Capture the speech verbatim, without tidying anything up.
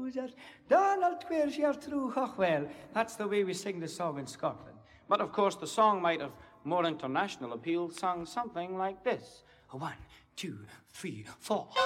Cruisers. Donald Twears, you're true, well. That's the way we sing the song in Scotland. But of course, the song might have more international appeal, sung something like this. One, two, three, four.